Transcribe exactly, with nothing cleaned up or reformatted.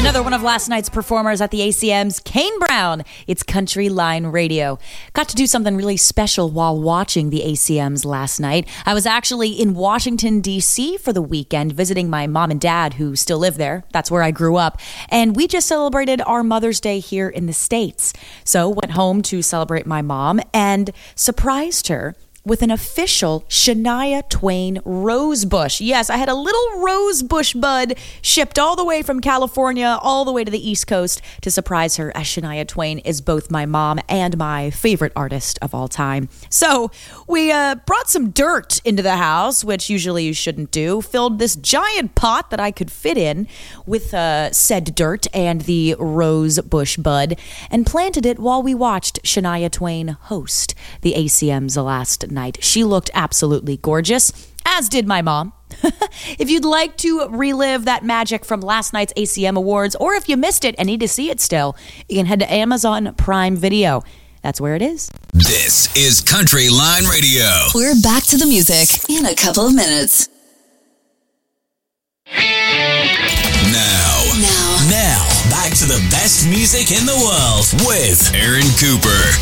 Another one of last night's performers at the A C Ms, Kane Brown. It's Country Line Radio. Got to do something really special while watching the A C Ms last night. I was actually in Washington, D C for the weekend, visiting my mom and dad who still live there. That's where I grew up. And we just celebrated our Mother's Day here in the States. So went home to celebrate my mom and surprised her with an official Shania Twain rose bush. Yes, I had a little rose bush bud shipped all the way from California all the way to the East Coast to surprise her, as Shania Twain is both my mom and my favorite artist of all time. So we uh, brought some dirt into the house, which usually you shouldn't do, filled this giant pot that I could fit in with uh, said dirt and the rose bush bud, and planted it while we watched Shania Twain host the A C Ms last night. She looked absolutely gorgeous, as did my mom. If you'd like to relive that magic from last night's A C M Awards, or if you missed it and need to see it still, you can head to Amazon Prime Video. That's where it is. This is Country Line Radio. We're back to the music in a couple of minutes. Now, Now, now, back to the best music in the world with Aaron Cooper.